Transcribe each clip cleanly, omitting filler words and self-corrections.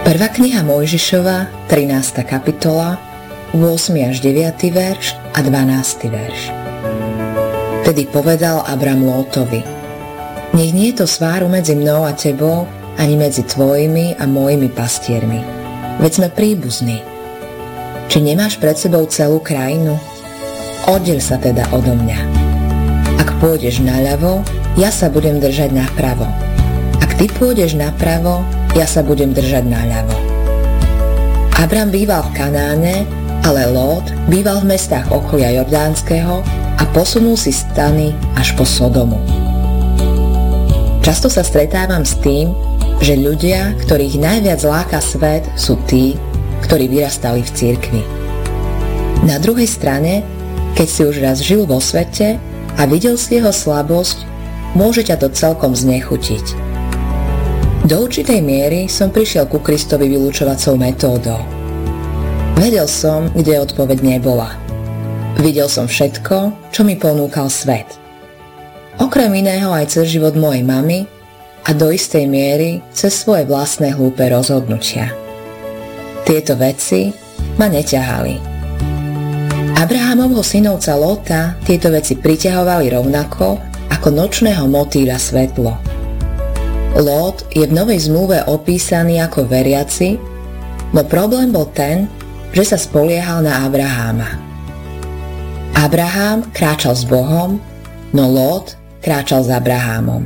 Prvá kniha Mojžišova, 13. kapitola, 8. až 9. verš a 12. verš. Tedy povedal Abram Lótovi: Nech nie je to sváru medzi mnou a tebou, ani medzi tvojimi a mojimi pastiermi, veď sme príbuzní. Či nemáš pred sebou celú krajinu? Oddiel sa teda odo mňa. Ak pôjdeš naľavo, ja sa budem držať napravo. Ak ty pôjdeš napravo, ja sa budem držať naľavo. Abram býval v Kanáne, ale Lót býval v mestách okolia Jordánskeho a posunul si stany až po Sodomu. Často sa stretávam s tým, že ľudia, ktorých najviac láka svet, sú tí, ktorí vyrastali v cirkvi. Na druhej strane, keď si už raz žil vo svete a videl si jeho slabosť, môže ťa to celkom znechutiť. Do určitej miery som prišiel ku Kristovi vylúčovacou metódou. Vedel som, kde odpoveď nebola. Videl som všetko, čo mi ponúkal svet. Okrem iného aj cez život mojej mamy a do istej miery cez svoje vlastné hlúpe rozhodnutia. Tieto veci ma neťahali. Abrahamovho synovca Lóta tieto veci priťahovali rovnako ako nočného motýľa svetlo. Lót je v Novej zmluve opísaný ako veriaci, no problém bol ten, že sa spoliehal na Abraháma. Abrahám kráčal s Bohom, no Lót kráčal s Abrahámom.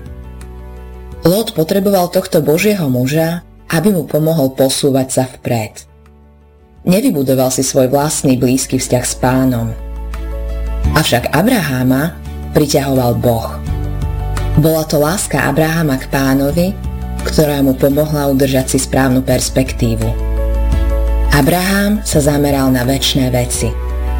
Lót potreboval tohto Božieho muža, aby mu pomohol posúvať sa vpred. Nevybudoval si svoj vlastný blízky vzťah s Pánom. Avšak Abraháma priťahoval Boh. Bola to láska Abraháma k Pánovi, ktorá mu pomohla udržať si správnu perspektívu. Abrahám sa zameral na večné veci.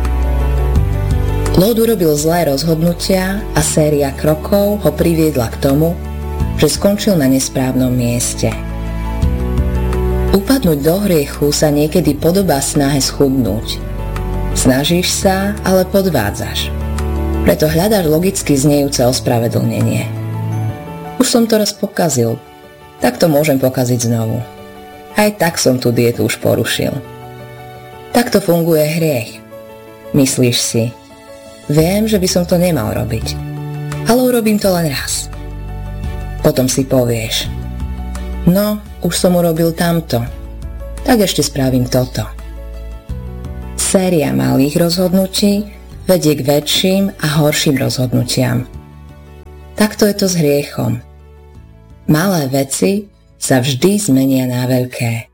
Lót urobil zlé rozhodnutia a séria krokov ho priviedla k tomu, že skončil na nesprávnom mieste. Upadnúť do hriechu sa niekedy podobá snahe schudnúť. Snažíš sa, ale podvádzaš. Preto hľadáš logicky znejúce ospravedlnenie. Už som to raz pokazil, tak to môžem pokaziť znovu. Aj tak som tú dietu už porušil. Takto funguje hriech. Myslíš si: viem, že by som to nemal robiť, ale urobím to len raz. Potom si povieš: no, už som urobil tamto, tak ešte spravím toto. Séria malých rozhodnutí vedie k väčším a horším rozhodnutiam. Takto je to s hriechom. Malé veci sa vždy zmenia na veľké.